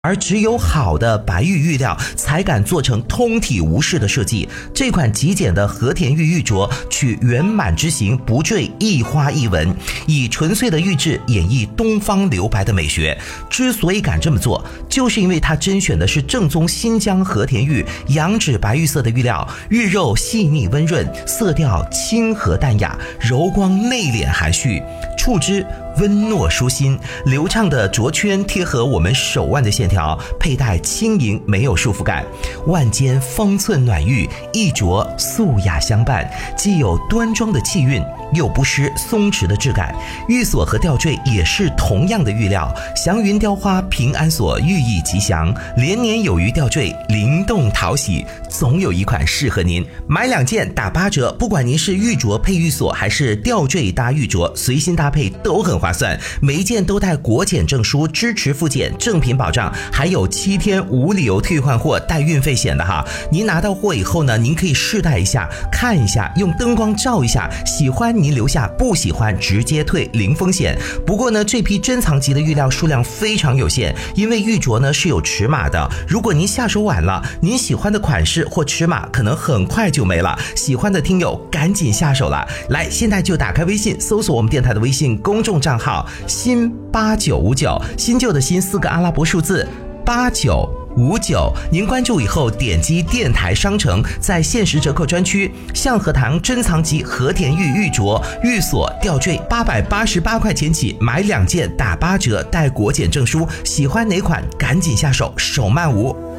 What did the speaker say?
而只有好的白玉玉料才敢做成通体无饰的设计。这款极简的和田玉玉镯取圆满之形，不缀一花一纹，以纯粹的玉质演绎东方留白的美学。之所以敢这么做，就是因为它甄选的是正宗新疆和田玉羊脂白玉色的玉料，玉肉细腻温润，色调清和淡雅，柔光内敛含蓄，触之温糯舒心。流畅的镯圈贴合我们手腕的线条，佩戴轻盈没有束缚感。腕间方寸暖玉，一镯素雅相伴，既有端庄的气韵，又不失松弛的质感。玉锁和吊坠也是同样的玉料，祥云雕花平安锁寓意吉祥，连年有余吊坠灵动讨喜，总有一款适合您。买2件打8折，不管您是玉镯配玉锁还是吊坠搭玉镯，随心搭配都很划算。每一件都带国检证书，支持复检，正品保障，还有7天无理由退换货带运费险的哈。您拿到货以后呢，您可以试戴一下，看一下，用灯光照一下，喜欢您留下，不喜欢直接退，零风险。不过呢，这批珍藏级的玉料数量非常有限，因为玉镯呢是有尺码的，如果您下手晚了，您喜欢的款式或尺码可能很快就没了。喜欢的听友赶紧下手了，来，现在就打开微信，搜索我们电台的微信公众账号新8959，新旧的新4个阿拉伯数字8959，您关注以后点击电台商城，在限时折扣专区，象和堂珍藏级和田玉玉镯、玉锁、吊坠888块钱起，买2件打8折，带国检证书。喜欢哪款赶紧下手，手慢无。